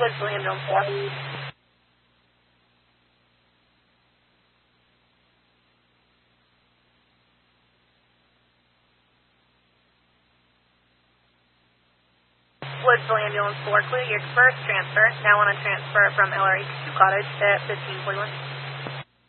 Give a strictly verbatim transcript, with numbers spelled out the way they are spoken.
Woodsley Ambulance four. Woodsley Ambulance four, clear your first transfer. Now on a transfer from L R H to Cottage at fifteen forty-one.